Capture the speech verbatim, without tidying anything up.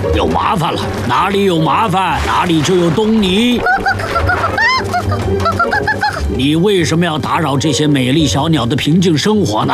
有麻烦了！哪里有麻烦，哪里就有东尼。你为什么要打扰这些美丽小鸟的平静生活呢？